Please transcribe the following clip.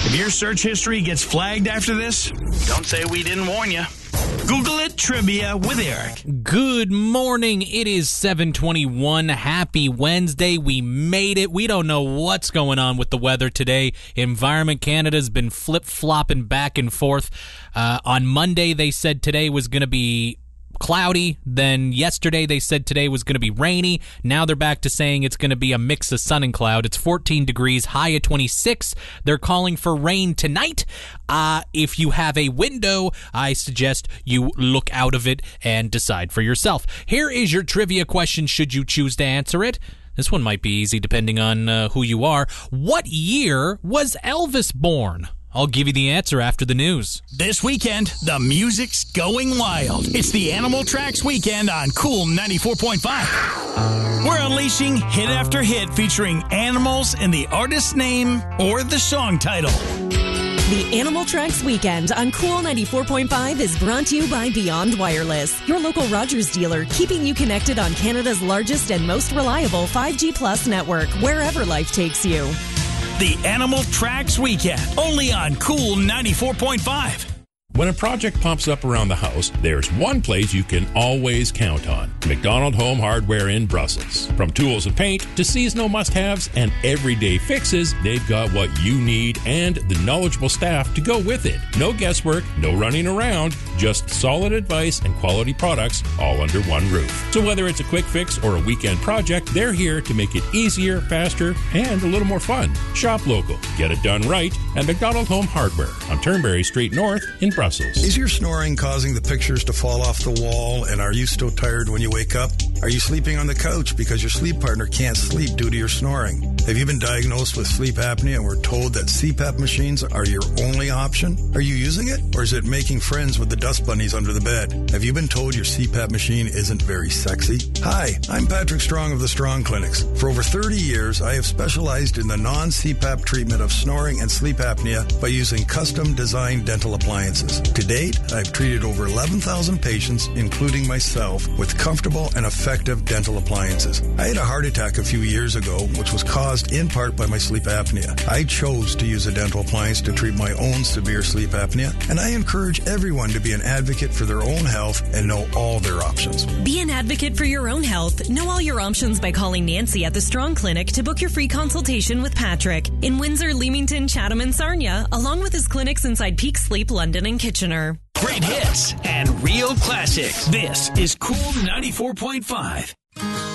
If your search history gets flagged after this, don't say we didn't warn you. Google it Trivia with Eric. Good morning. It is 7:21. Happy Wednesday. We made it. We don't know what's going on with the weather today. Environment Canada's been flip-flopping back and forth. On Monday, they said today was going to be cloudy. Then yesterday they said today was going to be rainy. Now they're back to saying it's going to be a mix of sun and cloud. It's 14 degrees, high at 26. They're calling for rain tonight. If you have a window, I suggest you look out of it and decide for yourself. Here is your trivia question should you choose to answer it. This one might be easy depending on who you are. What year was Elvis born? I'll give you the answer after the news. This weekend, the music's going wild. It's the Animal Tracks weekend on Cool 94.5. We're unleashing hit after hit featuring animals in the artist's name or the song title. The Animal Tracks weekend on Cool 94.5 is brought to you by Beyond Wireless, your local Rogers dealer, keeping you connected on Canada's largest and most reliable 5G Plus network, wherever life takes you. The Animal Tracks weekend, only on Cool 94.5. When a project pops up around the house, there's one place you can always count on. McDonald Home Hardware in Brussels. From tools and paint to seasonal must-haves and everyday fixes, they've got what you need and the knowledgeable staff to go with it. No guesswork, no running around, just solid advice and quality products all under one roof. So whether it's a quick fix or a weekend project, they're here to make it easier, faster, and a little more fun. Shop local, get it done right at McDonald Home Hardware on Turnberry Street North in Brussels. Is your snoring causing the pictures to fall off the wall, and are you so tired when you wake up? Are you sleeping on the couch because your sleep partner can't sleep due to your snoring? Have you been diagnosed with sleep apnea and were told that CPAP machines are your only option? Are you using it, or is it making friends with the dust bunnies under the bed? Have you been told your CPAP machine isn't very sexy? Hi, I'm Patrick Strong of the Strong Clinics. For over 30 years, I have specialized in the non-CPAP treatment of snoring and sleep apnea by using custom-designed dental appliances. To date, I've treated over 11,000 patients, including myself, with comfortable and effective dental appliances. I had a heart attack a few years ago, which was caused in part by my sleep apnea. I chose to use a dental appliance to treat my own severe sleep apnea, and I encourage everyone to be an advocate for their own health and know all their options. Be an advocate for your own health. Know all your options by calling Nancy at the Strong Clinic to book your free consultation with Patrick in Windsor, Leamington, Chatham, and Sarnia, along with his clinics inside Peak Sleep, London, and Kitchener. Great hits and real classics. This is Cool 94.5.